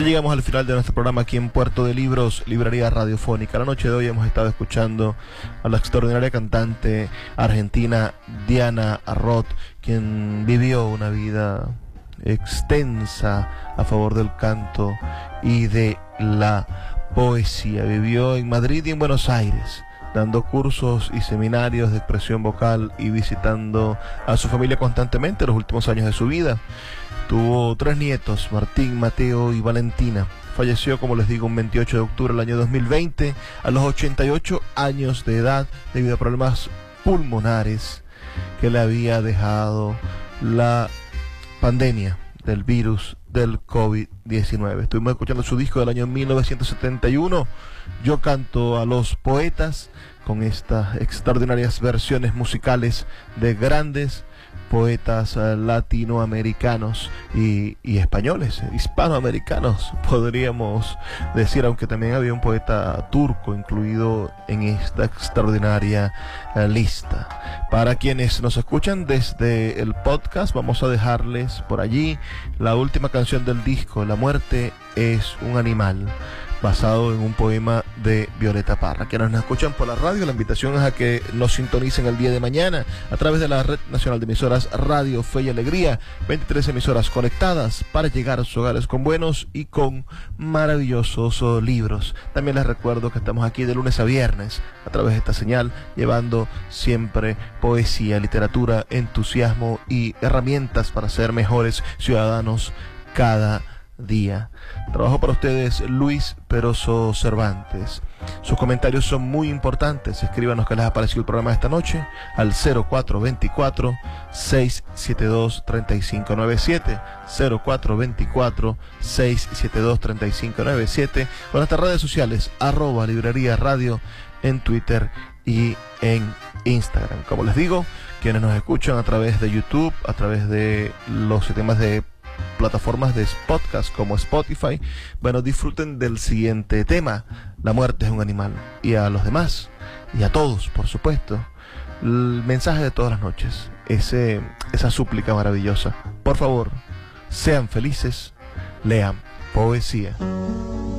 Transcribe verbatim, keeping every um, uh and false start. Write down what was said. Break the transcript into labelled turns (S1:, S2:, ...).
S1: Así llegamos al final de nuestro programa aquí en Puerto de Libros, Librería Radiofónica. La noche de hoy hemos estado escuchando a la extraordinaria cantante argentina Diana Roth, quien vivió una vida extensa a favor del canto y de la poesía. Vivió en Madrid y en Buenos Aires, dando cursos y seminarios de expresión vocal y visitando a su familia constantemente en los últimos años de su vida. Tuvo tres nietos, Martín, Mateo y Valentina. Falleció, como les digo, un veintiocho de octubre del año dos mil veinte, a los ochenta y ocho años de edad, debido a problemas pulmonares que le había dejado la pandemia del virus del COVID diecinueve. Estuvimos escuchando su disco del año mil novecientos setenta y uno, Yo canto a los poetas, con estas extraordinarias versiones musicales de grandes poetas uh, latinoamericanos y, y españoles, hispanoamericanos, podríamos decir, aunque también había un poeta turco incluido en esta extraordinaria uh, lista. Para quienes nos escuchan desde el podcast, vamos a dejarles por allí la última canción del disco, La muerte es un animal, basado en un poema de Violeta Parra. Quienes nos escuchan por la radio, la invitación es a que nos sintonicen el día de mañana a través de la Red Nacional de Emisoras Radio Fe y Alegría, veintitrés emisoras conectadas para llegar a sus hogares con buenos y con maravillosos oh, libros. También les recuerdo que estamos aquí de lunes a viernes a través de esta señal, llevando siempre poesía, literatura, entusiasmo y herramientas para ser mejores ciudadanos cada día. Trabajo para ustedes Luis Peroso Cervantes. Sus comentarios son muy importantes. Escríbanos qué les ha parecido el programa de esta noche al cero cuatro dos cuatro, seis siete dos, tres cinco nueve siete, cero cuatro dos cuatro, seis siete dos, tres cinco nueve siete, o en nuestras redes sociales arroba librería radio en Twitter y en Instagram. Como les digo, quienes nos escuchan a través de YouTube, a través de los sistemas de plataformas de podcast como Spotify, bueno, disfruten del siguiente tema, La muerte es un animal. Y a los demás, y a todos, por supuesto, el mensaje de todas las noches, ese, esa súplica maravillosa: por favor, sean felices, lean poesía.